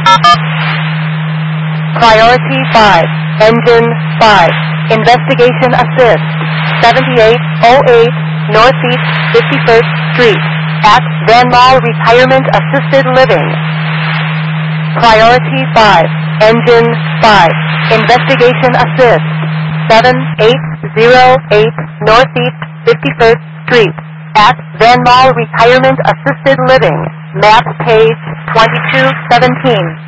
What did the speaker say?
Priority 5, Engine 5, Investigation Assist, 7808 Northeast 51st Street, at Van Mall Retirement Assisted Living. Priority 5, Engine 5, Investigation Assist, 7808 Northeast 51st Street, at Van Mall Retirement Assisted Living, map page 2217.